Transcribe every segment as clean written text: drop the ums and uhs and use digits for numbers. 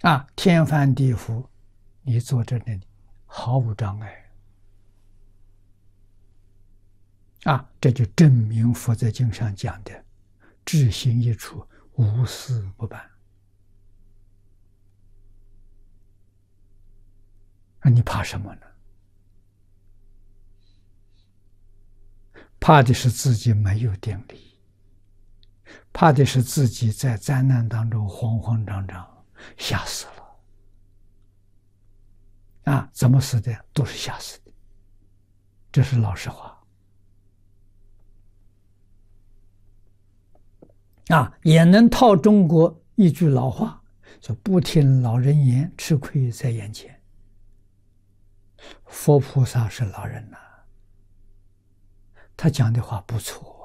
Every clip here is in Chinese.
天翻地覆，你坐在那里毫无障碍这就证明佛在经上讲的至心一处，无事不办。你怕什么呢？怕的是自己没有定力，怕的是自己在灾难当中慌慌张张，吓死了。怎么死的？都是吓死的，这是老实话。也能套中国一句老话，说不听老人言，吃亏在眼前。佛菩萨是老人呐，他讲的话不错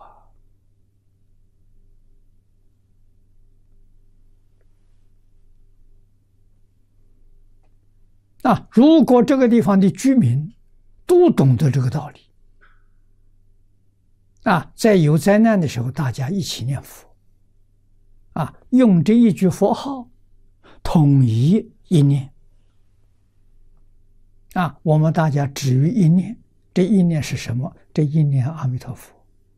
如果这个地方的居民都懂得这个道理在有灾难的时候，大家一起念佛用这一句佛号统一一念我们大家止于一念，这一念是什么？这一念阿弥陀佛，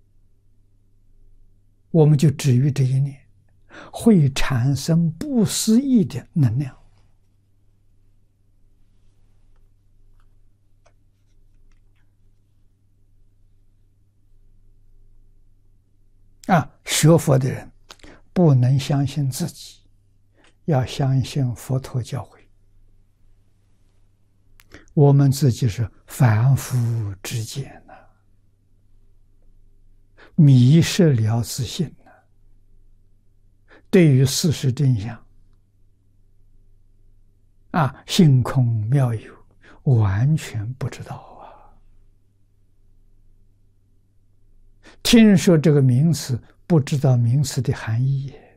我们就止于这一念，会产生不思议的能量学佛的人不能相信自己，要相信佛陀教诲。我们自己是凡夫之见迷失了自信对于事实真相性空妙有，完全不知道听说这个名词，不知道名词的含义